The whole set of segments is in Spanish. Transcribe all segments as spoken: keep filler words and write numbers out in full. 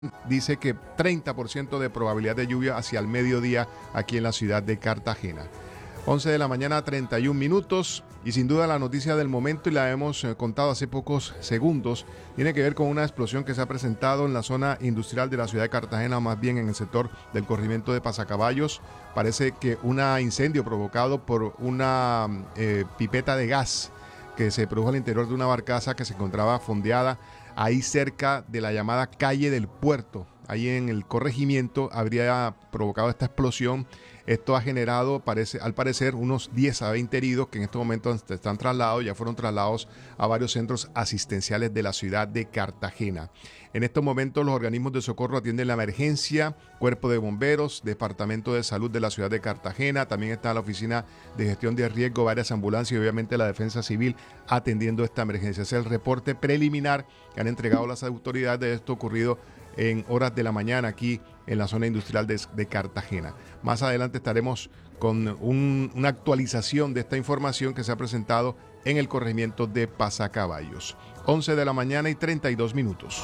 dice que treinta por ciento de probabilidad de lluvia hacia el mediodía aquí en la ciudad de Cartagena. once de la mañana, treinta y un minutos, y sin duda la noticia del momento, y la hemos eh, contado hace pocos segundos, tiene que ver con una explosión que se ha presentado en la zona industrial de la ciudad de Cartagena, más bien en el sector del corregimiento de Pasacaballos. Parece que un incendio provocado por una eh, pipeta de gas que se produjo al interior de una barcaza que se encontraba fondeada ahí cerca de la llamada calle del puerto. Ahí en el corregimiento habría provocado esta explosión. Esto ha generado, parece, al parecer, unos diez a veinte heridos que en estos momentos están trasladados, ya fueron trasladados a varios centros asistenciales de la ciudad de Cartagena. En estos momentos los organismos de socorro atienden la emergencia, Cuerpo de Bomberos, Departamento de Salud de la ciudad de Cartagena, también está la Oficina de Gestión de Riesgo, varias ambulancias y obviamente la Defensa Civil atendiendo esta emergencia. Es el reporte preliminar que han entregado las autoridades de esto ocurrido en horas de la mañana aquí en la zona industrial de, de Cartagena. Más adelante estaremos con un, una actualización de esta información que se ha presentado en el corregimiento de Pasacaballos. once de la mañana y treinta y dos minutos.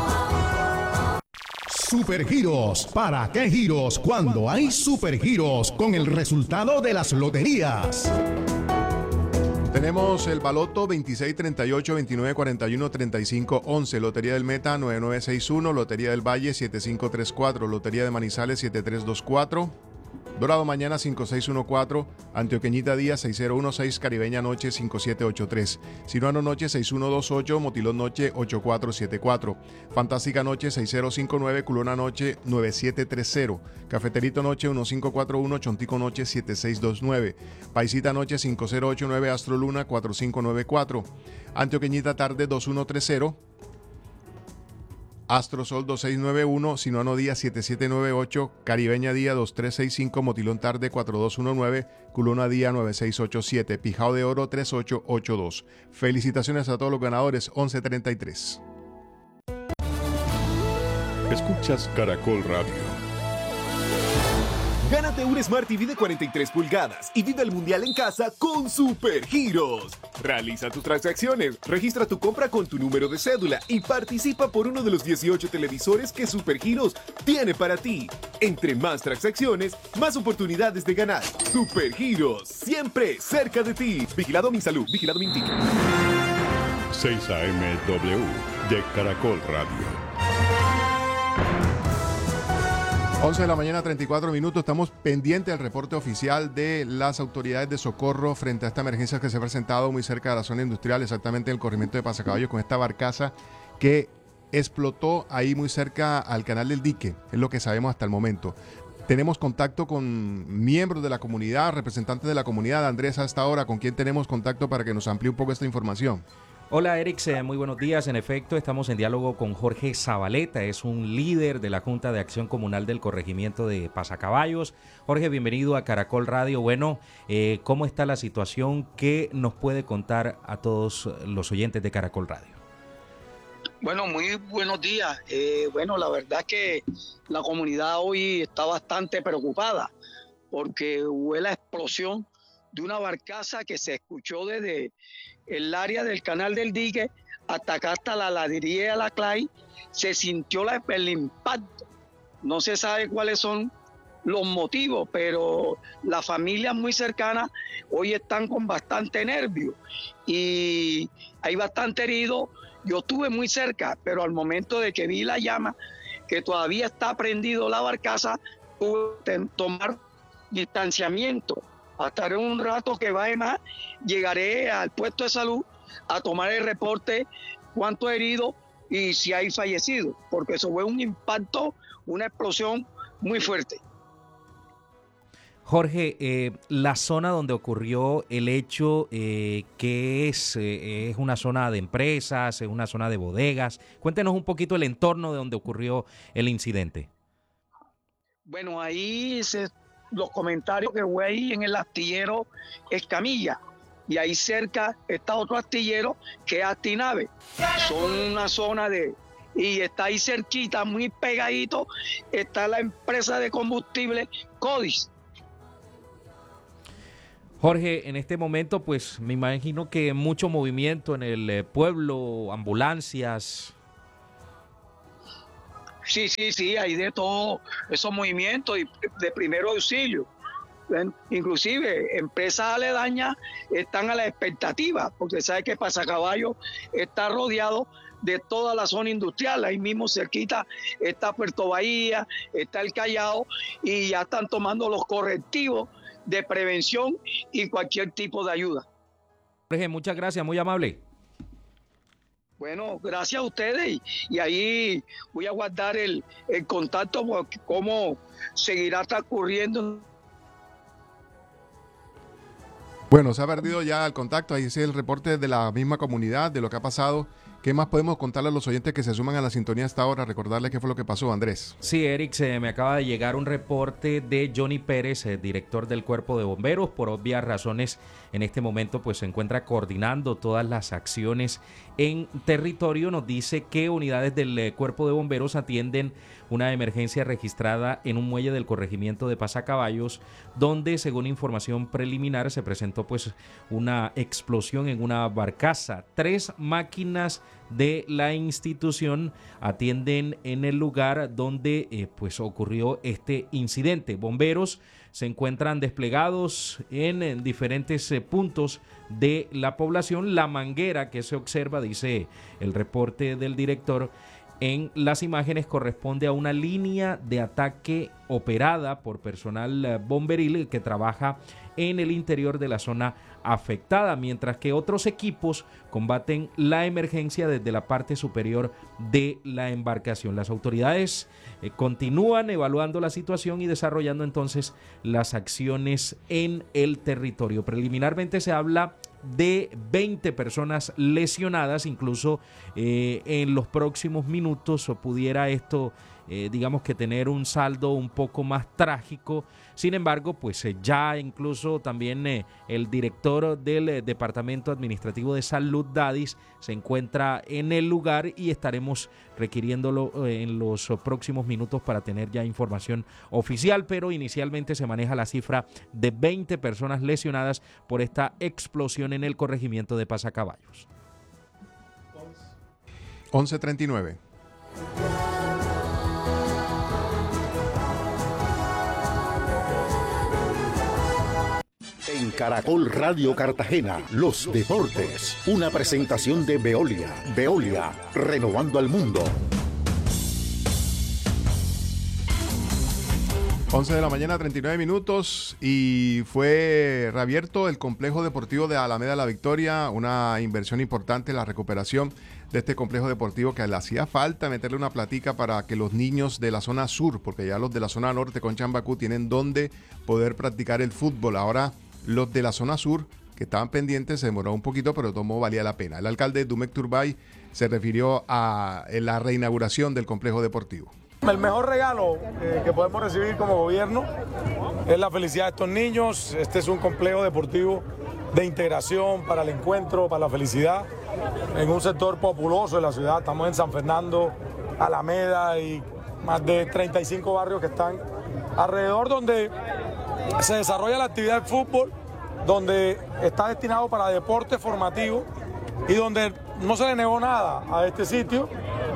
Supergiros. ¿Para qué giros cuando hay supergiros con el resultado de las loterías? Tenemos el baloto veintiséis, treinta y ocho, veintinueve, cuarenta y uno, treinta y cinco, once, Lotería del Meta nueve nueve seis uno, Lotería del Valle siete cinco tres cuatro, Lotería de Manizales siete tres dos cuatro, Dorado Mañana cinco seis uno cuatro, Antioqueñita Día seis cero uno seis, Caribeña Noche cinco siete ocho tres, Sinuano Noche seis uno dos ocho, Motilón Noche ocho cuatro siete cuatro, Fantástica Noche seis cero cinco nueve, Culona Noche nueve siete tres cero, Cafeterito Noche uno cinco cuatro uno, Chontico Noche siete seis dos nueve, Paisita Noche cinco cero ocho nueve, Astro Luna cuatro cinco nueve cuatro, Antioqueñita Tarde dos uno tres cero, Astro Sol dos seis nueve uno, Sinuano Día siete siete nueve ocho, Caribeña Día dos tres seis cinco, Motilón Tarde cuatro dos uno nueve, Culona Día nueve seis ocho siete, Pijao de Oro tres ocho ocho dos. Felicitaciones a todos los ganadores. once treinta y tres. Escuchas Caracol Radio. Gánate un Smart T V de cuarenta y tres pulgadas y vive el mundial en casa con Supergiros. Realiza tus transacciones, registra tu compra con tu número de cédula y participa por uno de los dieciocho televisores que Supergiros tiene para ti. Entre más transacciones, más oportunidades de ganar. Supergiros, siempre cerca de ti. Vigilado Minsalud, vigilado Mintic. seis A M W de Caracol Radio. once de la mañana, treinta y cuatro minutos. Estamos pendientes del reporte oficial de las autoridades de socorro frente a esta emergencia que se ha presentado muy cerca de la zona industrial, exactamente en el corregimiento de Pasacaballos, con esta barcaza que explotó ahí muy cerca al canal del dique. Es lo que sabemos hasta el momento. Tenemos contacto con miembros de la comunidad, representantes de la comunidad. Andrés, hasta ahora, ¿con quién tenemos contacto para que nos amplíe un poco esta información? Hola Eric, muy buenos días. En efecto, estamos en diálogo con Jorge Zabaleta, es un líder de la Junta de Acción Comunal del corregimiento de Pasacaballos. Jorge, bienvenido a Caracol Radio. Bueno, eh, ¿cómo está la situación? ¿Qué nos puede contar a todos los oyentes de Caracol Radio? Bueno, muy buenos días. Eh, bueno, la verdad es que la comunidad hoy está bastante preocupada porque hubo la explosión de una barcaza que se escuchó desde el área del canal del dique hasta acá, hasta la ladería de la Clay. Se sintió la, el impacto. No se sabe cuáles son los motivos, pero las familias muy cercanas hoy están con bastante nervio y hay bastante heridos. Yo estuve muy cerca, pero al momento de que vi la llama, que todavía está prendido la barcaza, tuve que tomar distanciamiento. Hasta en un rato que vaya más, llegaré al puesto de salud a tomar el reporte, cuántos heridos y si hay fallecidos, porque eso fue un impacto, una explosión muy fuerte. Jorge, eh, la zona donde ocurrió el hecho, eh, ¿qué es? Eh, ¿Es una zona de empresas? ¿Es una zona de bodegas? Cuéntenos un poquito el entorno de donde ocurrió el incidente. Bueno, ahí se... los comentarios que fue ahí en el astillero Escamilla y ahí cerca está otro astillero que es Astinave. Son una zona de... y está ahí cerquita, muy pegadito, está la empresa de combustible Codis. Jorge, en este momento pues me imagino que mucho movimiento en el eh, pueblo, ambulancias. Sí, sí, sí, hay de todo esos movimientos de primero auxilio. Inclusive empresas aledañas están a la expectativa, porque sabe que Pasacaballo está rodeado de toda la zona industrial. Ahí mismo cerquita está Puerto Bahía, está el Callao, y ya están tomando los correctivos de prevención y cualquier tipo de ayuda. Jorge, muchas gracias, muy amable. Bueno, gracias a ustedes, y, y ahí voy a guardar el, el contacto, porque cómo seguirá transcurriendo. Bueno, se ha perdido ya el contacto, ahí es el reporte de la misma comunidad, de lo que ha pasado. ¿Qué más podemos contarle a los oyentes que se suman a la sintonía hasta ahora? Recordarles qué fue lo que pasó, Andrés. Sí, Eric, se me acaba de llegar un reporte de Johnny Pérez, el director del Cuerpo de Bomberos. Por obvias razones, en este momento pues se encuentra coordinando todas las acciones en territorio. Nos dice que unidades del Cuerpo de Bomberos atienden una emergencia registrada en un muelle del corregimiento de Pasacaballos, donde, según información preliminar, se presentó pues una explosión en una barcaza. Tres máquinas de la institución atienden en el lugar donde eh, pues ocurrió este incidente. Bomberos se encuentran desplegados en, en diferentes eh, puntos de la población. La manguera que se observa, dice el reporte del director, en las imágenes corresponde a una línea de ataque operada por personal bomberil que trabaja en el interior de la zona afectada, mientras que otros equipos combaten la emergencia desde la parte superior de la embarcación. Las autoridades eh, continúan evaluando la situación y desarrollando entonces las acciones en el territorio. Preliminarmente se habla de veinte personas lesionadas, incluso eh, en los próximos minutos o pudiera esto eh, digamos que tener un saldo un poco más trágico. Sin embargo, pues eh, ya incluso también eh, el director del eh, Departamento Administrativo de Salud, Dadis, se encuentra en el lugar y estaremos requiriéndolo eh, en los próximos minutos para tener ya información oficial, pero inicialmente se maneja la cifra de veinte personas lesionadas por esta explosión en el corregimiento de Pasacaballos. once treinta y nueve. En Caracol Radio Cartagena, los deportes. Una presentación de Veolia. Veolia, renovando al mundo. once de la mañana, treinta y nueve minutos, y fue reabierto el complejo deportivo de Alameda La Victoria, una inversión importante, la recuperación de este complejo deportivo que le hacía falta meterle una platica para que los niños de la zona sur, porque ya los de la zona norte con Chambacú tienen donde poder practicar el fútbol. Ahora los de la zona sur, que estaban pendientes, se demoró un poquito, pero tomó valía la pena. El alcalde Dumek Turbay se refirió a la reinauguración del complejo deportivo. El mejor regalo eh, que podemos recibir como gobierno es la felicidad de estos niños. Este es un complejo deportivo de integración para el encuentro, para la felicidad, en un sector populoso de la ciudad. Estamos en San Fernando, Alameda y más de treinta y cinco barrios que están alrededor, donde se desarrolla la actividad de fútbol, donde está destinado para deporte formativo y donde no se le negó nada a este sitio,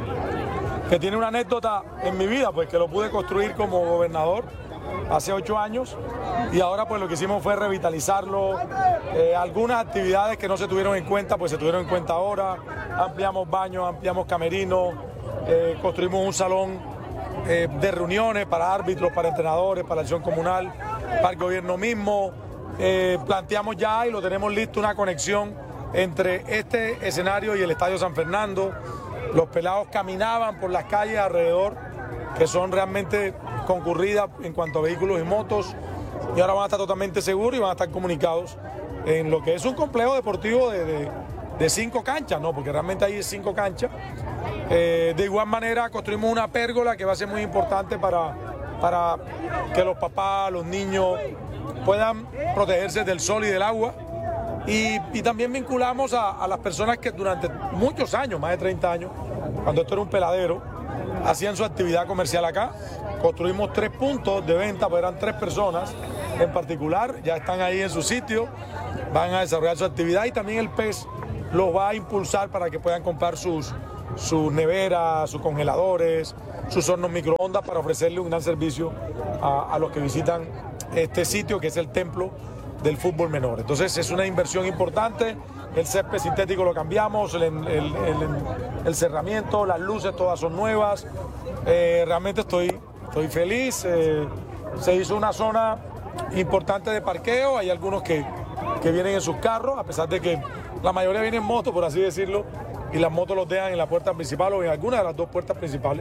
que tiene una anécdota en mi vida, pues que lo pude construir como gobernador hace ocho años y ahora pues lo que hicimos fue revitalizarlo. Eh, algunas actividades que no se tuvieron en cuenta, pues se tuvieron en cuenta ahora. Ampliamos baños, ampliamos camerinos, eh, construimos un salón eh, de reuniones para árbitros, para entrenadores, para la acción comunal, para el gobierno mismo. Eh, planteamos ya y lo tenemos listo una conexión entre este escenario y el Estadio San Fernando. Los pelados caminaban por las calles alrededor, que son realmente concurridas en cuanto a vehículos y motos, y ahora van a estar totalmente seguros y van a estar comunicados en lo que es un complejo deportivo de, de, de cinco canchas, ¿no? Porque realmente hay cinco canchas. Eh, de igual manera construimos una pérgola que va a ser muy importante para, para que los papás, los niños puedan protegerse del sol y del agua. Y, y también vinculamos a, a las personas que durante muchos años, más de treinta años, cuando esto era un peladero, hacían su actividad comercial acá. Construimos tres puntos de venta, pues eran tres personas en particular, ya están ahí en su sitio, van a desarrollar su actividad y también el P E S los va a impulsar para que puedan comprar sus, sus neveras, sus congeladores, sus hornos microondas para ofrecerle un gran servicio a, a los que visitan este sitio que es el templo del fútbol menor. Entonces es una inversión importante, el césped sintético lo cambiamos, el, el, el, el cerramiento, las luces todas son nuevas, eh, realmente estoy, estoy feliz, eh, se hizo una zona importante de parqueo, hay algunos que, que vienen en sus carros, a pesar de que la mayoría vienen en moto, por así decirlo, y las motos los dejan en la puerta principal o en alguna de las dos puertas principales.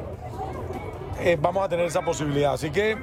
Eh, vamos a tener esa posibilidad, así que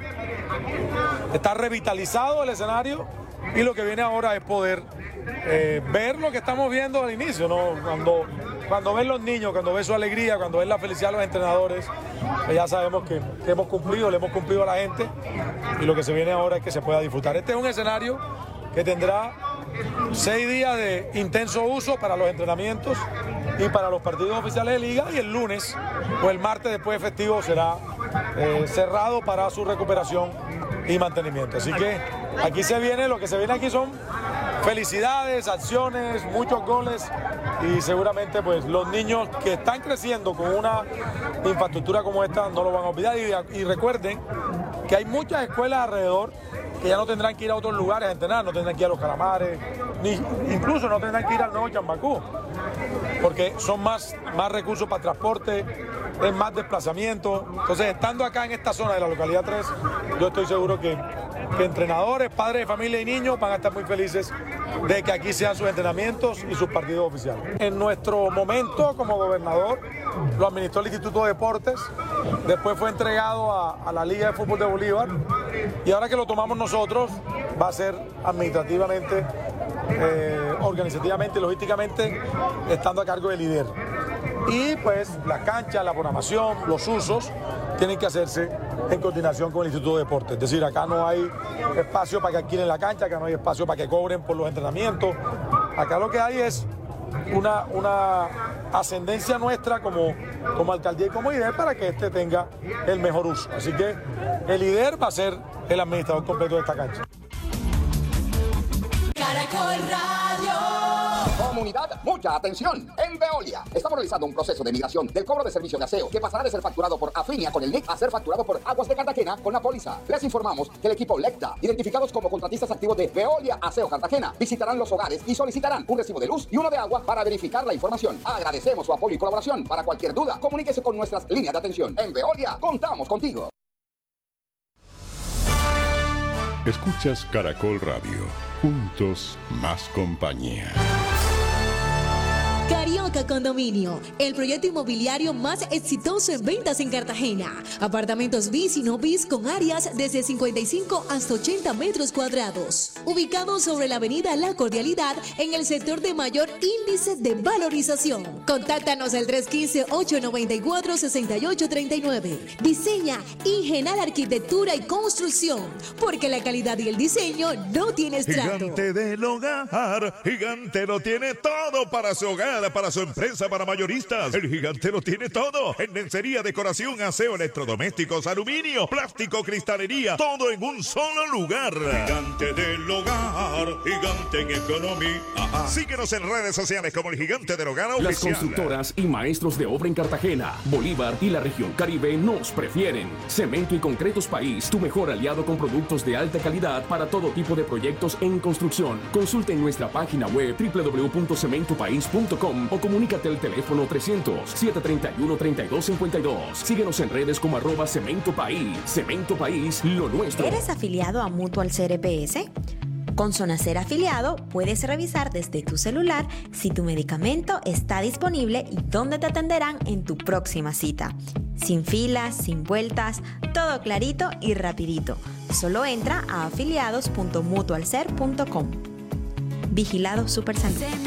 está revitalizado el escenario y lo que viene ahora es poder eh, ver lo que estamos viendo al inicio, ¿no? Cuando, cuando ven los niños, cuando ven su alegría, cuando ven la felicidad de los entrenadores, pues ya sabemos que, que hemos cumplido, le hemos cumplido a la gente y lo que se viene ahora es que se pueda disfrutar. Este es un escenario que tendrá seis días de intenso uso para los entrenamientos y para los partidos oficiales de liga, y el lunes o el martes después de festivo será eh, cerrado para su recuperación y mantenimiento. Así que aquí se viene, lo que se viene aquí son felicidades, acciones, muchos goles y seguramente pues los niños que están creciendo con una infraestructura como esta no lo van a olvidar. Y, y recuerden que hay muchas escuelas alrededor que ya no tendrán que ir a otros lugares a entrenar, no tendrán que ir a los Calamares, ni incluso no tendrán que ir al nuevo Chambacú, porque son más, más recursos para transporte, es más desplazamiento. Entonces, estando acá en esta zona de la localidad tres, yo estoy seguro que, que entrenadores, padres de familia y niños van a estar muy felices de que aquí sean sus entrenamientos y sus partidos oficiales. En nuestro momento como gobernador, lo administró el Instituto de Deportes, después fue entregado a, a la Liga de Fútbol de Bolívar, y ahora que lo tomamos nosotros, va a ser administrativamente, eh, organizativamente y logísticamente, estando a cargo del I D E R. Y pues las canchas, la programación, los usos, tienen que hacerse en coordinación con el Instituto de Deportes. Es decir, acá no hay espacio para que alquilen la cancha, acá no hay espacio para que cobren por los entrenamientos. Acá lo que hay es una, una ascendencia nuestra como, como alcaldía y como I D E R para que este tenga el mejor uso. Así que el I D E R va a ser el administrador completo de esta cancha. Caracol Radio. Comunidad, mucha atención. En Veolia estamos realizando un proceso de migración del cobro de servicio de aseo que pasará de ser facturado por Afinia con el N I C a ser facturado por Aguas de Cartagena con la póliza. Les informamos que el equipo Lecta, identificados como contratistas activos de Veolia Aseo Cartagena, visitarán los hogares y solicitarán un recibo de luz y uno de agua para verificar la información. Agradecemos su apoyo y colaboración. Para cualquier duda, comuníquese con nuestras líneas de atención. En Veolia, contamos contigo. Escuchas Caracol Radio. Juntos, más compañía. Carioca Condominio, el proyecto inmobiliario más exitoso en ventas en Cartagena. Apartamentos bis y no bis con áreas desde cincuenta y cinco hasta ochenta metros cuadrados. Ubicados sobre la avenida La Cordialidad, en el sector de mayor índice de valorización. Contáctanos al tres uno cinco, ocho nueve cuatro, seis ocho tres nueve. Diseña Ingenal Arquitectura y Construcción, porque la calidad y el diseño no tiene estrato. Gigante del Hogar, Gigante lo tiene todo para su hogar, para su empresa, para mayoristas. El Gigante lo tiene todo en lencería, decoración, aseo, electrodomésticos, aluminio, plástico, cristalería, todo en un solo lugar. Gigante del Hogar, Gigante en economía. Síguenos en redes sociales como el Gigante del Hogar oficial. Las constructoras y maestros de obra en Cartagena, Bolívar y la región Caribe nos prefieren. Cemento y Concretos País, tu mejor aliado con productos de alta calidad para todo tipo de proyectos en construcción. Consulta en nuestra página web doble u doble u doble u punto cemento país punto com o comunícate al teléfono trescientos, setecientos treinta y uno, treinta y dos cincuenta y dos. Síguenos en redes como arroba Cemento País. Cemento País, lo nuestro. ¿Eres afiliado a Mutual C R P S? Con Sonacer afiliado puedes revisar desde tu celular si tu medicamento está disponible y dónde te atenderán en tu próxima cita. Sin filas, sin vueltas, todo clarito y rapidito. Solo entra a afiliados punto mutualser punto com. Vigilado Supersalud.